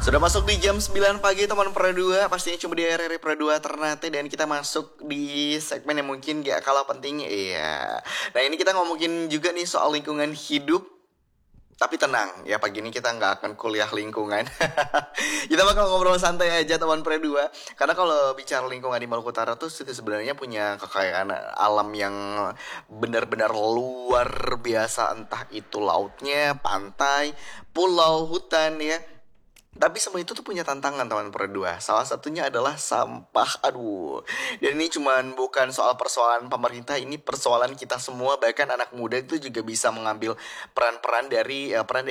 Sudah masuk di jam 9 pagi teman Pro 2. Pastinya cuma di RRI Pro 2 Ternate. Dan kita masuk di segmen yang mungkin gak kalah penting. Iya. Nah ini kita ngomongin juga nih soal lingkungan hidup. Tapi tenang ya, pagi ini kita nggak akan kuliah lingkungan. Kita bakal ngobrol santai aja teman Pro 2. Karena kalau bicara lingkungan di Maluku Utara tuh sebenarnya punya kekayaan alam yang benar-benar luar biasa. Entah itu lautnya, pantai, pulau, hutan ya. Tapi semua itu tuh punya tantangan teman Pro 2. Salah satunya adalah sampah. Aduh. Dan ini cuman bukan soal persoalan pemerintah, ini persoalan kita semua. Bahkan anak muda itu juga bisa mengambil peran-peran dari peran